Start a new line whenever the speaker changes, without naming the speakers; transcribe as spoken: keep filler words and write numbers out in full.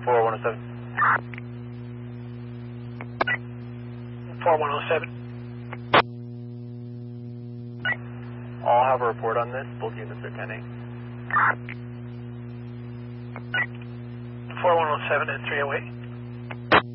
four one oh seven.
four one oh seven.
I'll have a report on this. Both units are ten eight.
four one oh seven and three oh eight.